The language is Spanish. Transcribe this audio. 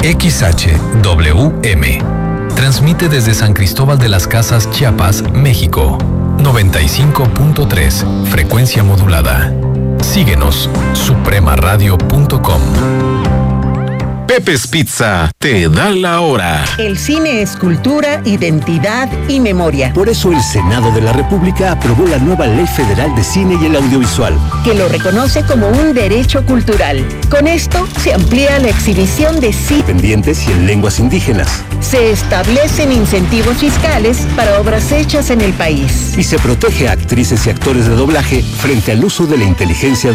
XHWM. Transmite desde San Cristóbal de las Casas, Chiapas, México. 95.3, frecuencia modulada. Síguenos, supremaradio.com. Pepe's Pizza te da la hora. El cine es cultura, identidad y memoria. Por eso el Senado de la República aprobó la nueva Ley Federal de Cine y el Audiovisual, que lo reconoce como un derecho cultural. Con esto se amplía la exhibición de cine independientes y en lenguas indígenas. Se establecen incentivos fiscales para obras hechas en el país. Y se protege a actrices y actores de doblaje frente al uso de la inteligencia